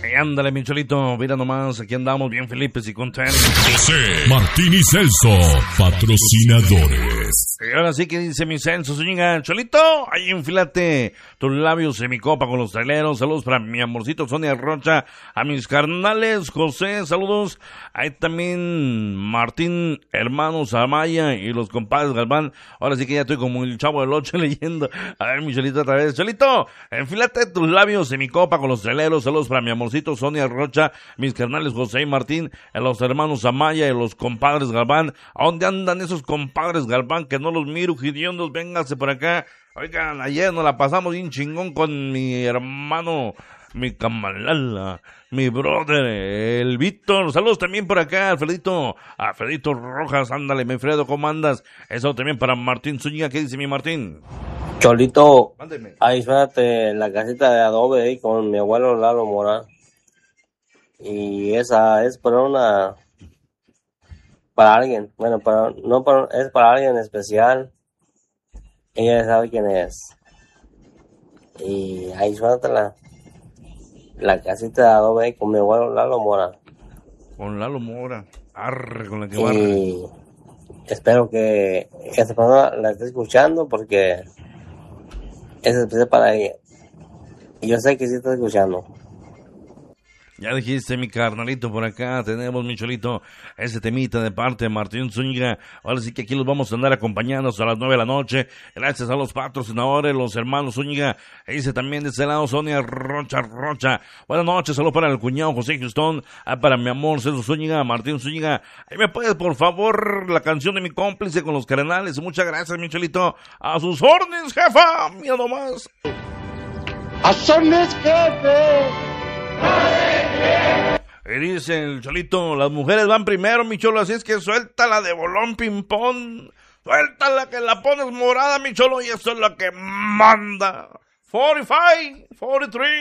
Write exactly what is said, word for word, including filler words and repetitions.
Y ándale, mi Cholito, mira nomás, aquí andamos bien felices y contentos. José Martín y Celso, patrocinadores. Y ahora sí que dice mi Celso Zúñiga, Cholito, ahí enfilate tus labios en mi copa con los traileros. Saludos para mi amorcito Sonia Rocha, a mis carnales, José, saludos. Ahí también Martín, hermanos Amaya y los compadres Galván. Ahora sí que ya estoy como el Chavo del Ocho leyendo. A ver, mi Cholito otra vez. Cholito, enfilate tus labios en mi copa con los traileros. Saludos para mi amorcito Sonia Rocha, mis carnales José y Martín, a los hermanos Amaya y los compadres Galván. ¿A dónde andan esos compadres Galván que no los miro, gidiondos? Véngase por acá. Oigan, ayer nos la pasamos bien chingón con mi hermano, mi camalala, mi brother, el Víctor. Saludos también por acá, Alfredito, Alfredito Rojas, ándale, mi Fredo, ¿cómo andas? Eso también para Martín Zúñiga. ¿Qué dice mi Martín? Cholito, Mándeme. ahí fíjate la casita de adobe ahí con mi abuelo Lalo Morán. Y esa es para una, para alguien, bueno, para, no para, es para alguien especial. Ella sabe quién es. Y ahí fíjate la, la casita de adobe ahí con mi abuelo Lalo Morán. Con Lalo Mora, arre con la que barre. Y espero que esa persona la esté escuchando porque es especial para ella. Y yo sé que sí está escuchando. Ya dijiste, mi carnalito, por acá tenemos, mi Cholito, ese temita de parte de Martín Zúñiga. Ahora sí que aquí los vamos a andar acompañando hasta las nueve de la noche. Gracias a los patrocinadores, los hermanos Zúñiga. Dice también de ese lado Sonia Rocha Rocha. Buenas noches, saludos para el cuñado José Houston, ah, para mi amor Celso Zúñiga, Martín Zúñiga. Ahí me puedes, por favor, la canción de mi cómplice con los cardenales. Muchas gracias, mi Cholito. A sus órdenes, jefa. Mira nomás. ¡A sus órdenes, jefe! Y dice el Cholito, las mujeres van primero, mi Cholo, así es que suéltala de bolón ping-pong. Suéltala que la pones morada, mi Cholo, y eso es lo que manda. cuarenta y cinco, cuarenta y tres.